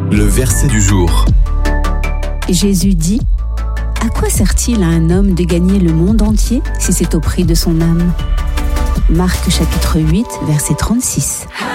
Le verset du jour. Jésus dit : « À quoi sert-il à un homme de gagner le monde entier si c'est au prix de son âme ?» Marc chapitre 8, verset 36.